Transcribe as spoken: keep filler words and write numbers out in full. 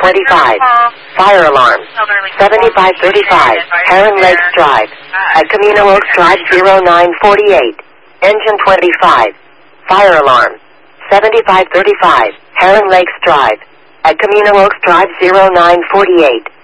twenty-five. Fire alarm. seventy-five thirty-five. Heron Lakes Drive. At Camino Oaks Drive zero nine forty-eight. Engine twenty-five. Fire alarm. seventy-five thirty-five. Heron Lakes Drive. At Camino Oaks Drive zero nine forty-eight.